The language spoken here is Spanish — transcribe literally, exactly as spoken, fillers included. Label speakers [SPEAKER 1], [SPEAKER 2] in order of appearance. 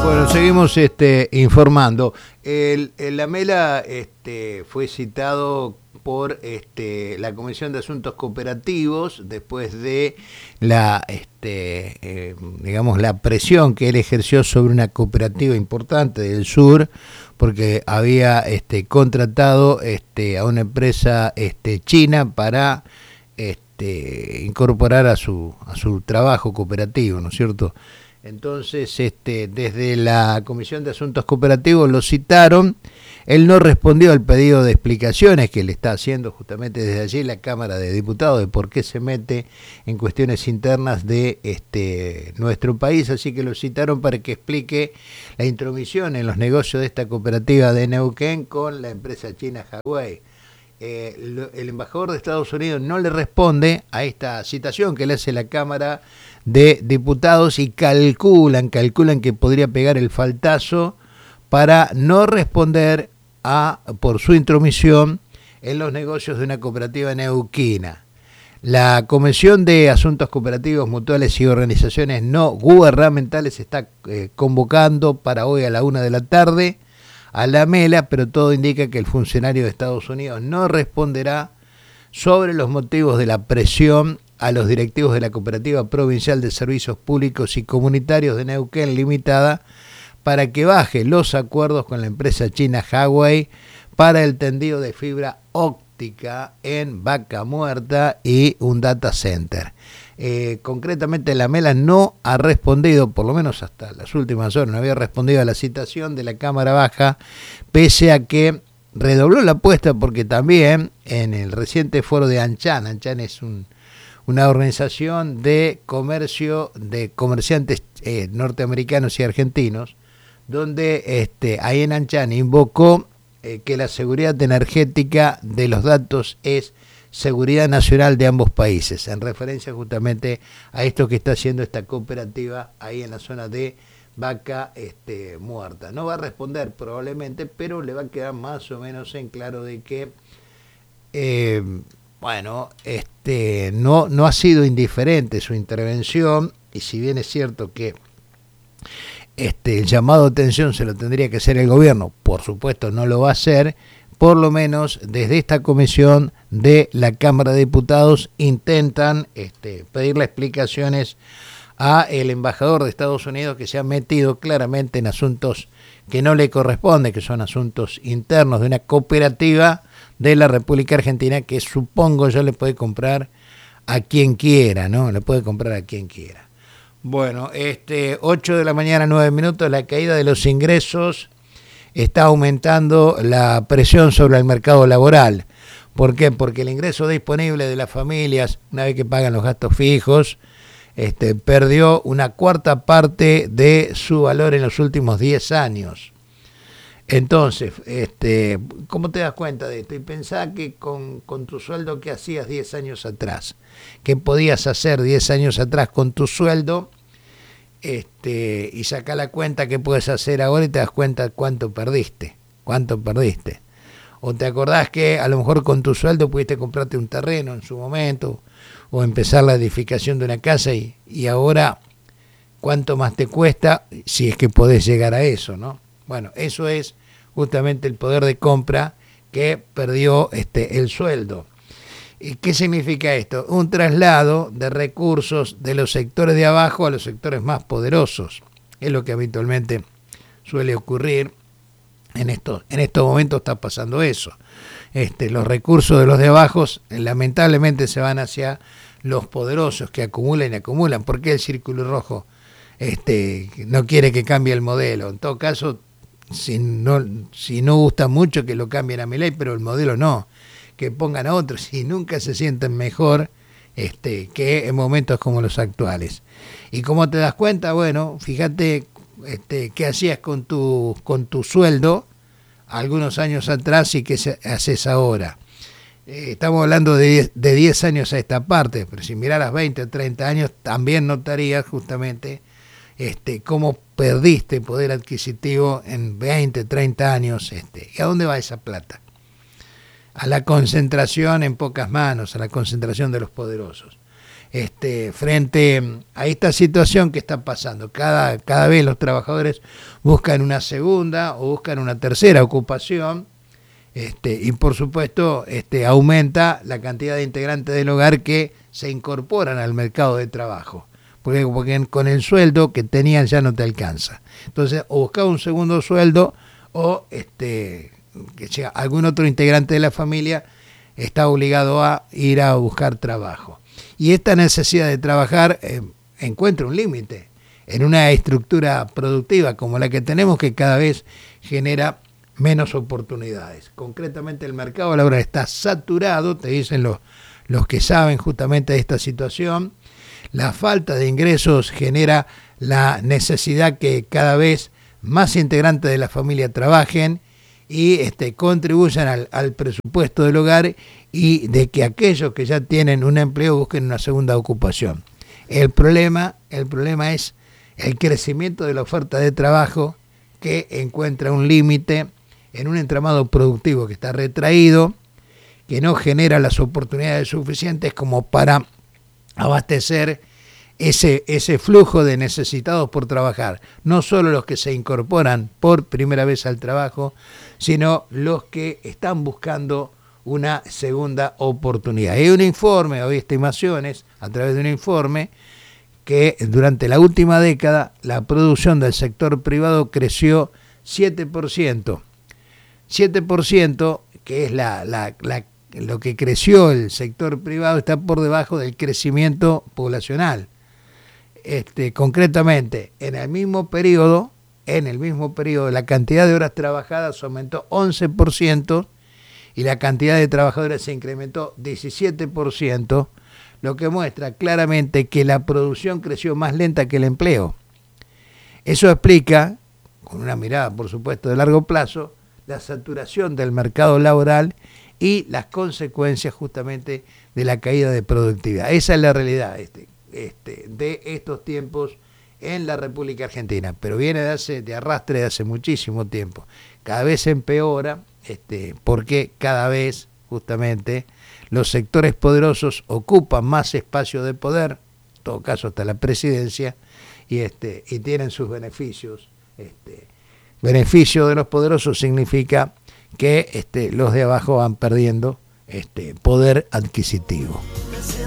[SPEAKER 1] Bueno, seguimos este, informando. El, el Lamela este, fue citado por este, la Comisión de Asuntos Cooperativos después de la, este, eh, digamos, la presión que él ejerció sobre una cooperativa importante del sur, porque había este, contratado este, a una empresa este, china para este, incorporar a su, a su trabajo cooperativo, ¿no es cierto? Entonces, este, desde la Comisión de Asuntos Cooperativos lo citaron. Él no respondió al pedido de explicaciones que le está haciendo justamente desde allí la Cámara de Diputados de por qué se mete en cuestiones internas de este, nuestro país, así que lo citaron para que explique la intromisión en los negocios de esta cooperativa de Neuquén con la empresa china Huawei. Eh, lo, el embajador de Estados Unidos no le responde a esta citación que le hace la Cámara de Diputados y calculan, calculan que podría pegar el faltazo para no responder a por su intromisión en los negocios de una cooperativa neuquina. La Comisión de Asuntos Cooperativos, Mutuales y Organizaciones No Gubernamentales está eh, convocando para hoy a la una de la tarde a la Mela, pero todo indica que el funcionario de Estados Unidos no responderá sobre los motivos de la presión a los directivos de la Cooperativa Provincial de Servicios Públicos y Comunitarios de Neuquén Limitada para que baje los acuerdos con la empresa china Huawei para el tendido de fibra óptica en Vaca Muerta y un data center. Eh, concretamente la Mela no ha respondido, por lo menos hasta las últimas horas, no había respondido a la citación de la Cámara Baja, pese a que redobló la apuesta porque también en el reciente foro de ANCHAN, ANCHAN es un, una organización de comercio de comerciantes eh, norteamericanos y argentinos, donde este, ahí en ANCHAN invocó eh, que la seguridad energética de los datos es seguridad nacional de ambos países, en referencia justamente a esto que está haciendo esta cooperativa ahí en la zona de Vaca este, Muerta. No va a responder probablemente, pero le va a quedar más o menos en claro de que eh, bueno, este, no, no ha sido indiferente su intervención, y si bien es cierto que este, el llamado de atención se lo tendría que hacer el gobierno, por supuesto no lo va a hacer, por lo menos desde esta comisión de la Cámara de Diputados intentan este, pedirle explicaciones a el embajador de Estados Unidos, que se ha metido claramente en asuntos que no le corresponden, que son asuntos internos de una cooperativa de la República Argentina, que supongo yo le puede comprar a quien quiera, ¿no? Le puede comprar a quien quiera. Bueno, este ocho de la mañana, nueve minutos, la caída de los ingresos está aumentando la presión sobre el mercado laboral. ¿Por qué? Porque el ingreso disponible de las familias, una vez que pagan los gastos fijos, este, perdió una cuarta parte de su valor en los últimos diez años. Entonces, este, ¿cómo te das cuenta de esto? Y pensá que con, con tu sueldo, ¿qué hacías diez años atrás? ¿Qué podías hacer diez años atrás con tu sueldo? Este, y saca la cuenta que puedes hacer ahora y te das cuenta cuánto perdiste, cuánto perdiste. O te acordás que a lo mejor con tu sueldo pudiste comprarte un terreno en su momento, o empezar la edificación de una casa, y, y ahora cuánto más te cuesta, si es que podés llegar a eso, ¿no? Bueno, eso es justamente el poder de compra que perdió este, el sueldo. ¿Y qué significa esto? Un traslado de recursos de los sectores de abajo a los sectores más poderosos. Es lo que habitualmente suele ocurrir. En estos, en estos momentos está pasando eso. Este, los recursos de los de abajo lamentablemente se van hacia los poderosos, que acumulan y acumulan. ¿Por qué el Círculo Rojo este, no quiere que cambie el modelo? En todo caso, si no, si no gusta mucho que lo cambien a Milei, pero el modelo no, que pongan a otros, y nunca se sienten mejor este, que en momentos como los actuales. ¿Y cómo te das cuenta? Bueno, fíjate este, qué hacías con tu, con tu sueldo algunos años atrás y qué haces ahora. Eh, estamos hablando de diez años a esta parte, pero si miraras veinte o treinta años, también notarías justamente este, cómo perdiste poder adquisitivo en veinte, treinta años. Este, ¿y a dónde va esa plata? A la concentración en pocas manos, a la concentración de los poderosos. este, frente a esta situación que está pasando. Cada, cada vez los trabajadores buscan una segunda o buscan una tercera ocupación, este, y por supuesto este, aumenta la cantidad de integrantes del hogar que se incorporan al mercado de trabajo, porque, porque con el sueldo que tenían ya no te alcanza. Entonces, o buscar un segundo sueldo o este, que sea algún otro integrante de la familia está obligado a ir a buscar trabajo. Y esta necesidad de trabajar eh, encuentra un límite en una estructura productiva como la que tenemos, que cada vez genera menos oportunidades. Concretamente, el mercado laboral está saturado, te dicen los, los que saben justamente de esta situación. La falta de ingresos genera la necesidad que cada vez más integrantes de la familia trabajen y este, contribuyan al, al presupuesto del hogar, y de que aquellos que ya tienen un empleo busquen una segunda ocupación. El problema, el problema es el crecimiento de la oferta de trabajo, que encuentra un límite en un entramado productivo que está retraído, que no genera las oportunidades suficientes como para abastecer ese, ese flujo de necesitados por trabajar. No solo los que se incorporan por primera vez al trabajo, sino los que están buscando una segunda oportunidad. Hay un informe, hay estimaciones a través de un informe, que durante la última década la producción del sector privado creció siete por ciento. siete por ciento, que es la, la, la, lo que creció el sector privado, está por debajo del crecimiento poblacional. Este, concretamente, en el mismo periodo, en el mismo periodo, la cantidad de horas trabajadas aumentó once por ciento y la cantidad de trabajadores se incrementó diecisiete por ciento, lo que muestra claramente que la producción creció más lenta que el empleo. Eso explica, con una mirada por supuesto de largo plazo, la saturación del mercado laboral y las consecuencias justamente de la caída de productividad. Esa es la realidad este, este, de estos tiempos en la República Argentina, pero viene de, hace, de arrastre de hace muchísimo tiempo. Cada vez empeora, este, porque cada vez justamente los sectores poderosos ocupan más espacio de poder, en todo caso hasta la presidencia, y, este, y tienen sus beneficios. Este, beneficio de los poderosos significa que este, los de abajo van perdiendo este, poder adquisitivo.